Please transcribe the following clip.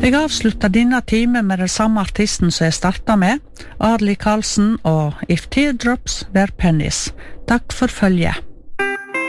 Jeg avslutter denne time med den samme artisten som jeg startet med, Adli Karlsen og If Teardrops Were Pennies. Takk for følget.